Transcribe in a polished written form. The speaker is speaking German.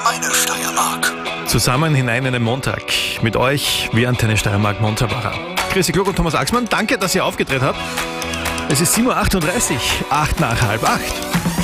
Antenne Steiermark. Zusammen hinein in den Montag. Mit euch, wie Antenne Steiermark Montabacher. Chrissy Klug und Thomas Axmann, danke, dass ihr aufgedreht habt. Es ist 7.38 Uhr, 8 nach halb 8.